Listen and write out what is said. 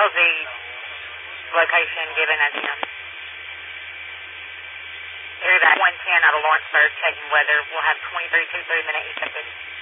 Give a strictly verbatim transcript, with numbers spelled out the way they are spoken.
was the location given at the end? Area back one ten out of Lawrenceburg, checking weather. We'll have twenty-three two three minute expected.